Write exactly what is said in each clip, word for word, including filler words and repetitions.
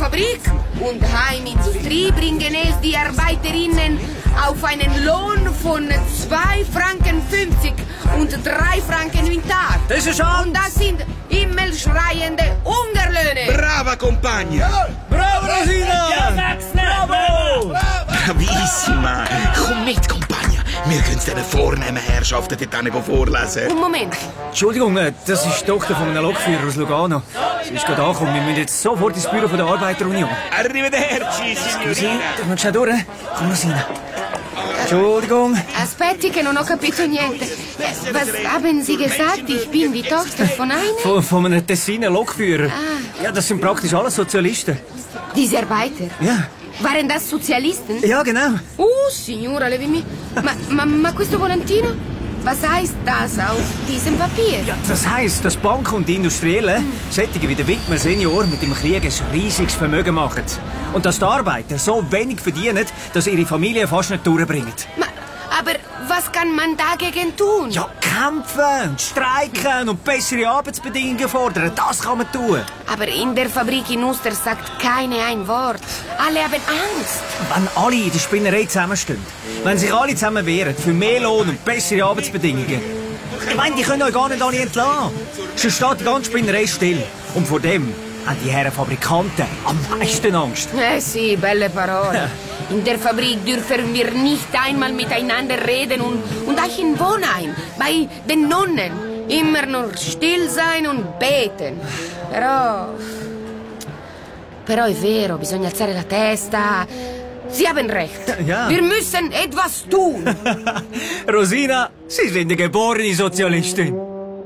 Fabrik und Heimindustrie bringen es die Arbeiterinnen auf einen Lohn von zwei Franken fünfzig und drei Franken im Tag. Das ist eine Chance. Und das sind himmelschreiende Hungerlöhne. Brava, compagna! Bravo, Rosina! Ja, sag's nicht! Bravo! Bravissima! Komm mit, Compagna! Wir können es den vornehmen Herrschaften dort vorlesen. Und Moment. Entschuldigung, äh, das ist die Tochter von einem Lokführer aus Lugano. Sie ist gerade angekommen. Wir müssen jetzt sofort ins Büro von der Arbeiterunion. Arrivederci, signorina! Darf man schnell durch? Komm, Rosina. Entschuldigung. Aspetti, che non ho capito niente. Was haben Sie gesagt? Ich bin die Tochter von einem? Von, von einem Tessiner Lokführer. Ah. Ja, das sind praktisch alles Sozialisten. Diese Arbeiter? Ja. Waren das Sozialisten? Ja, genau. Uh, signora, levimi. Ma, ma, ma questo volantino? Was heißt das auf diesem Papier? Ja, das heisst, dass Banken und die Industriellen, hm. solche wie der Wittmer Senior, mit dem Krieg ein riesiges Vermögen machen. Und dass die Arbeiter so wenig verdienen, dass ihre Familie fast nicht durchbringen. Ma, aber was kann man dagegen tun? Ja, kämpfen und streiken und bessere Arbeitsbedingungen fordern. Das kann man tun. Aber in der Fabrik in Uster sagt keiner ein Wort. Alle haben Angst. Wenn alle in der Spinnerei zusammenstehen, wenn sich alle zusammen wehren für mehr Lohn und bessere Arbeitsbedingungen. Ich meine, die können euch gar nicht alle entlassen. Sonst steht die ganze Spinnerei still. Und vor dem haben die Herren Fabrikanten am meisten Angst. Eh sì, belle parole. In der Fabrik dürfen wir nicht einmal miteinander reden und, und auch in Wohnheim, bei den Nonnen. Immer nur still sein und beten. Però... Però è vero, bisogna alzare la testa. Sie haben recht. Ja. Wir müssen etwas tun. Rosina, Sie sind eine geborene Sozialistin.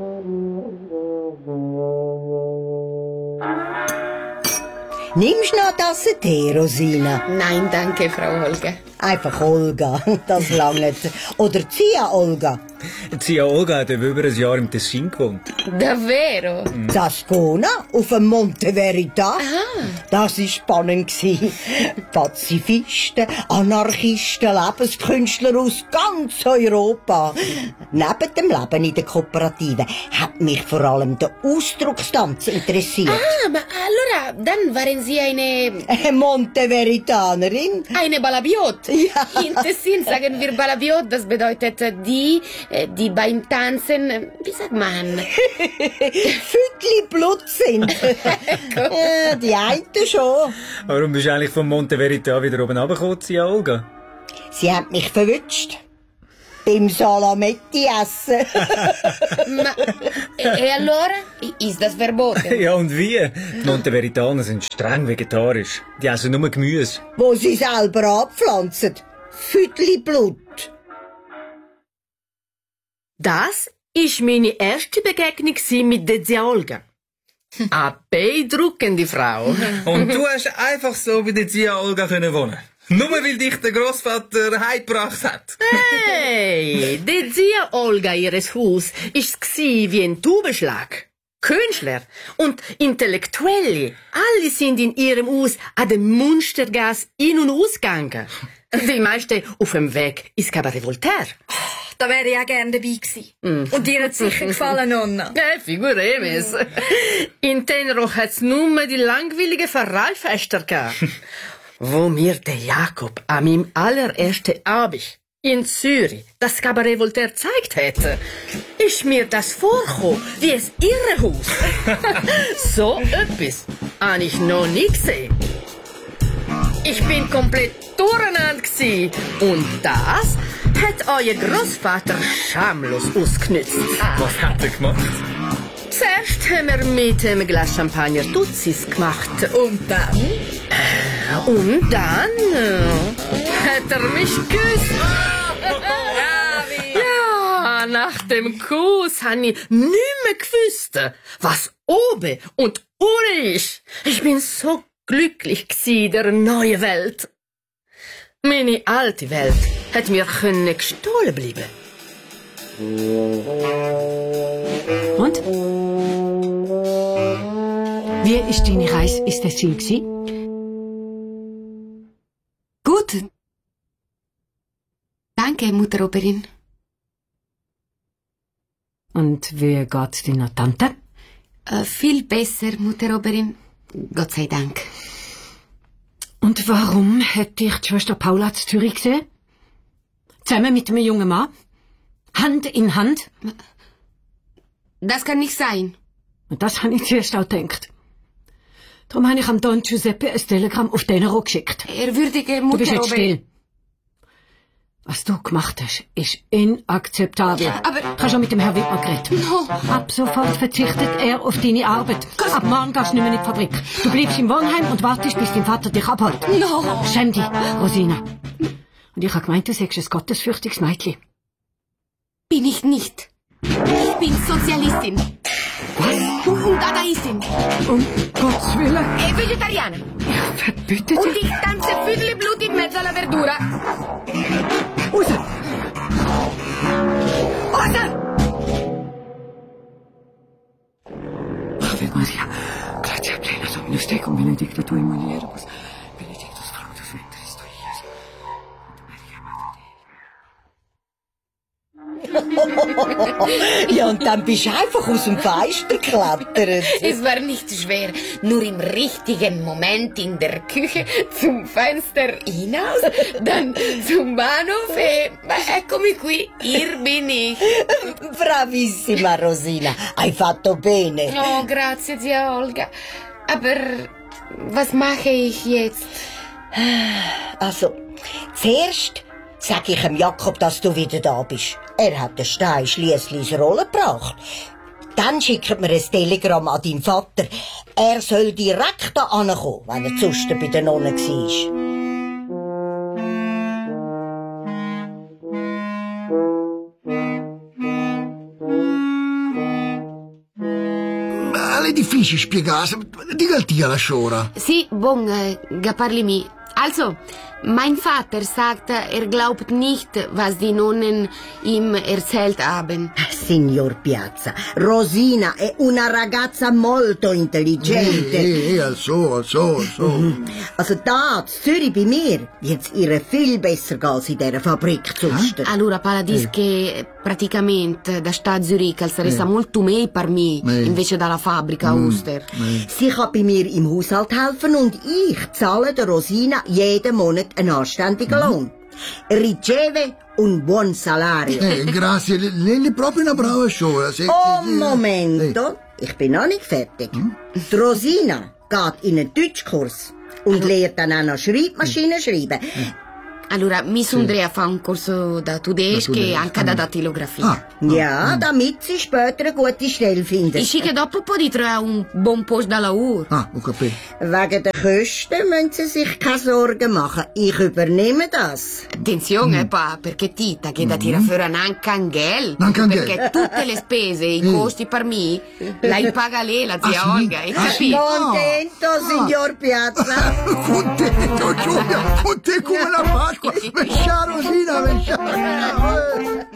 Nimmst du noch eine Tasse Tee, Rosina? Nein, danke, Frau Olga. Einfach Olga, das langt. Oder Zia Olga. Zia Olga hat über ein Jahr im Tessin gewohnt. Davvero? Zascona auf dem Monte Verita. Aha. Das war spannend. Pazifisten, Anarchisten, Lebenskünstler aus ganz Europa. Neben dem Leben in der Kooperative hat mich vor allem der Ausdruckstanz interessiert. Ah, ma allora, dann waren Sie eine... Eine Monteveritanerin. Eine Balabiot. Ja. In Tessin sagen wir Balabiot, das bedeutet die, die beim Tanzen, wie sagt man? Fütli Blut sind. Ja, die einen schon. Warum bist du eigentlich von Monte Verita wieder oben runtergekommen, Zia Olga? Sie hat mich verwünscht. Beim Salametti essen. Ma, e allora? Ist das verboten? Ja, und wie? Die Monte Veritaner sind streng vegetarisch. Die essen nur Gemüse. Wo sie selber abpflanzen. Fütli Blut. Das ist meine erste Begegnung mit der Zia Olga. Eine beeindruckende Frau. Und du hast einfach so bei der Zia Olga können wohnen. Nur weil dich der Grossvater heimgebracht hat. Hey, die Zia Olga ihres Haus ist gsi wie ein Taubenschlag. Künstler und Intellektuelle, alle sind in ihrem Haus an der Munstergasse in- und ausgegangen. Die meisten auf dem Weg ins Cabaret Voltaire. Da wäre ich auch gerne dabei gewesen. Mm. Und dir hat sicher gefallen, Nonna. Ja, figuremes. In Tenero hat's nur die langweiligen Pfarreifester gehabt. Wo mir der Jakob an meinem allerersten Abend in Zürich das Cabaret Voltaire gezeigt hätte, ist mir das vorgekommen wie ein Irrenhaus. So etwas habe ich noch nie gesehen. Ich bin komplett durcheinander gewesen. Und das hat euer Großvater schamlos ausgenützt. Was hat er gemacht? Zuerst haben wir mit einem Glas Champagner Tutsis gemacht. Und dann? Und dann äh, hat er mich geküsst. Ja, nach dem Kuss habe ich nicht mehr gewusst, was oben und unten ist. Ich bin so glücklich gsi der neue Welt. Meine alte Welt hat mir können gestohlen bleiben. Und? Wie ist deine Reise ins Tessin gsi? Gut. Danke, Mutter Operin. Und wie geht's deiner Tante? Äh, viel besser, Mutter Operin. Gott sei Dank. Und warum hat dich die Schwester Paula zu Zürich gesehen? Zusammen mit einem jungen Mann? Hand in Hand? Das kann nicht sein. Und das habe ich zuerst auch gedacht. Darum habe ich am Don Giuseppe ein Telegramm auf den Rock geschickt. Ehrwürdige Mutter... Du bist jetzt still. Was du gemacht hast, ist inakzeptabel. Aber... Du hast schon mit dem Herrn Wittmann geredet. No. Ab sofort verzichtet er auf deine Arbeit. Ab morgen gehst du nicht mehr in die Fabrik. Du bleibst im Wohnheim und wartest, bis dein Vater dich abholt. No. Schäm dich, Rosina. Und ich habe gemeint, du sagst ein gottesfürchtiges Mädchen. Bin ich nicht. Ich bin Sozialistin. Was? Und Dadaistin. Um Gottes Willen. E Vegetariana. Ich verbitte Und dich. ich tanze Füdleblut in mezzo alla verdura. Raus! Osa! Ave Maria, grazie plena Dominus tecum, benedicta tu in mulieribus, benedictus fructus ventris tui, Iesus. Ja, und dann bist du einfach aus dem Fenster geklettert. Es war nicht schwer, nur im richtigen Moment in der Küche zum Fenster hinaus, dann zum Bahnhof e eccomi qui, hier bin ich. Bravissima, Rosina. Hai fatto bene. Oh, grazie, zia Olga. Aber was mache ich jetzt? Also, zuerst sag ich dem Jakob, dass du wieder da bist. Er hat den Stein schliesslich ins Rollen gebracht. Dann schickt mir ein Telegramm an deinen Vater. Er soll direkt da ankommen, wenn er sonst bei den Nonnen war. Ma è difficile spiegare, dica ti alla sciora. Sì, bon, äh, parli mi. Also, mein Vater sagt, er glaubt nicht, was die Nonnen ihm erzählt haben. Signor Piazza, Rosina è una ragazza molto intelligente. Eh, eh, so, so, so. Also da, in Zürich bei mir, wird's ihr viel besser gehen als in dieser Fabrik sonst. Allora, Paula dice che praticamente da sta a Zurich sarà molto meglio per me, Eh. invece dalla fabbrica a Oster. Sie kann bei mir im Haushalt helfen und ich zahle der Rosina jeden Monat einen anständigen Lohn. Riceve un buon salario. Eh, grazie, lei è proprio una brava sciora. Se, Oh, se- se- Momento, ich bin noch nicht fertig. Die Rosina geht in einen Deutschkurs und lernt dann auch noch Schreibmaschinen schreiben. Allora, Miss Andrea fa un corso da tedesco Da e tedesco. anche da dattilografia. Ah, Ja, damit sie später eine gute Stelle findet. E sì che dopo può di trovare un buon posto da lavoro. ah, ho capito. Wegen der Kosten müssen Sie sich keine Sorgen machen. Ich übernehme das. Attenzione, pa, perché Tita che da tira fuori anche un gel. Anche un Perché gel. tutte le spese e i costi per me, lei paga lei, la zia Ah, sì? Olga, hai Ah, sì? capito? Contento, signor Piazza? Contento, Giulia, con te come la Pasqua. Mescià Rosina, mescià Rosina.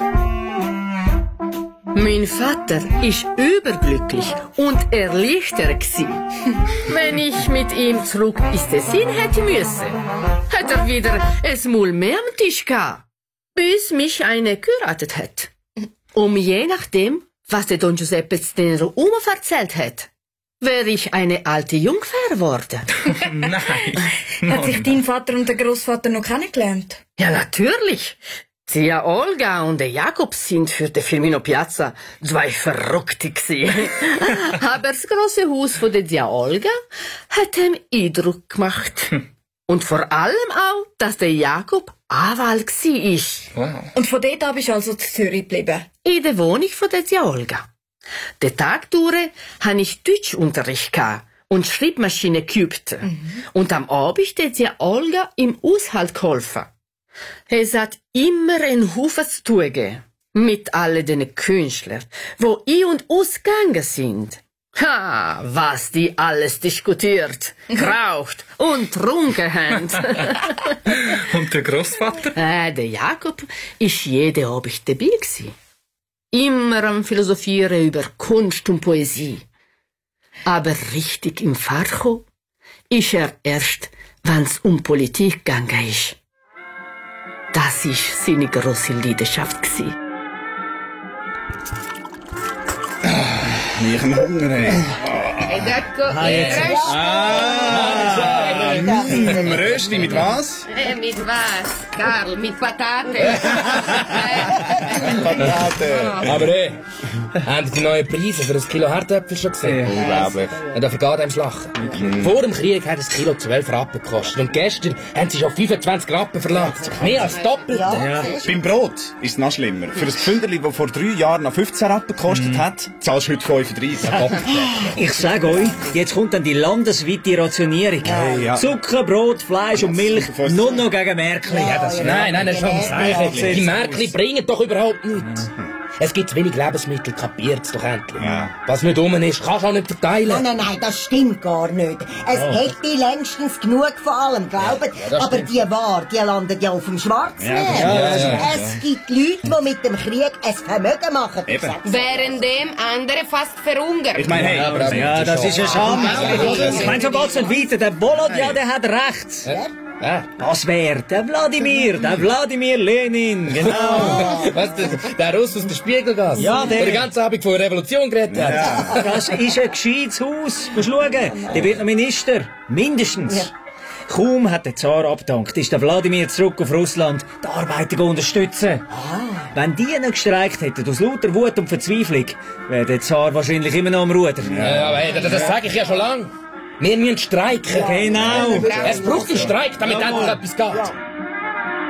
Mein Vater ist überglücklich und erleichtert gsi. Wenn ich mit ihm zurück ins Tessin hätte müssen, hätte er wieder es Maul mehr am Tisch gehabt, bis mich eine geheiratet hat. Um je nachdem, was der Don Giuseppe den Oma erzählt hat, wäre ich eine alte Jungfer geworden. Nein. Hat sich dein Vater und der Großvater noch kennengelernt? Ja, natürlich. Zia Olga und der Jakob sind für die Firmino Piazza zwei Verrückte gewesen. Aber das große Haus von der Zia Olga hat ihm Eindruck gemacht. Und vor allem auch, dass der Jakob Anwalt war. Wow. Und von dort an bist du also zu Zürich geblieben? In der Wohnung von der Zia Olga. Den Tag durch hatte ich Deutschunterricht gehabt und Schreibmaschine geübt. Und am Abend der Zia Olga im Haushalt geholfen. Es hat immer einen Haufen zu tun gegeben. Mit all den Künstlern, wo i und ausgegangen sind. Ha, was die alles diskutiert, geraucht und trunken haben. Und der Großvater? äh, der Jakob ist jeden Abend dabei gewesen. Immer am Philosophieren über Kunst und Poesie. Aber richtig im Fach ist er erst, wenn's um Politik gegangen ist. Das ist seine grosse Leidenschaft gewesen. Ich habe Hunger. Ed ecco il resto. Ah, Mm, Rösti, mit was? Äh, mit was, Karl? Mit Patate. Patate. Aber eh, haben Sie die neuen Preise für ein Kilo Hartöpfel schon gesehen? Unglaublich. Und da vergeht einem Schlachen. Vor dem Krieg hat ein Kilo zwölf Rappen gekostet. Und gestern haben sie schon fünfundzwanzig Rappen verlangt. Mehr als doppelt. Ja. Beim Brot ist es noch schlimmer. Für ein Pfünderli, das vor drei Jahren noch fünfzehn Rappen gekostet hat, zahlst du heute fünfunddreissig. Ich sag euch, jetzt kommt dann die landesweite Rationierung. Hey, ja. Zucker, Brot, Fleisch und Milch, nur noch gegen Märkli. Nein, nein, das ist schon das Zeichen. Die Märkli bringen doch überhaupt nichts. Es gibt zu wenig Lebensmittel, kapiert's doch endlich. Ja. Was nicht rum ist, kannst du auch nicht verteilen. Nein, nein, nein, das stimmt gar nicht. Es Oh. hätte längstens genug von allem, glaubt. das aber stimmt. die Ware, die landet ja auf dem Schwarzmeer. Ja, ja, ja, es gibt Leute, die mit dem Krieg ein Vermögen machen. Eben. Währenddem andere fast verhungern. Ich meine, hey, Ja, aber- Ja, das ist eine Schande. Ich meine, so geht's nicht weiter. Der Volodya, der hat recht. Ja. Das wär der Wladimir, der Wladimir Lenin, genau. Was, der, der Russ aus der Spiegelgasse? Ja, der. Der den ganzen Abend von Revolution geredet hat. Das ist ein gescheites Haus. Musst schauen, der wird noch Minister. Mindestens. Kaum hat der Zar abgedankt, ist der Wladimir zurück auf Russland, die Arbeiter zu unterstützen. Wenn die nicht gestreikt hätten, aus lauter Wut und Verzweiflung, wäre der Zar wahrscheinlich immer noch am Ruder. Ja, aber hey, das, das sage ich ja schon lange. Wir müssen streiken. Genau. Es braucht einen Streik, damit endlich etwas geht.